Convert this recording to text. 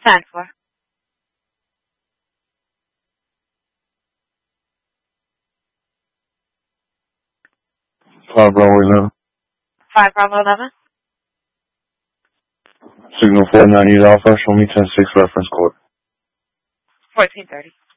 4. 5 Bravo 11. 5 Bravo 11. Signal 490 Alpha, show me 10-6 reference code. 1430.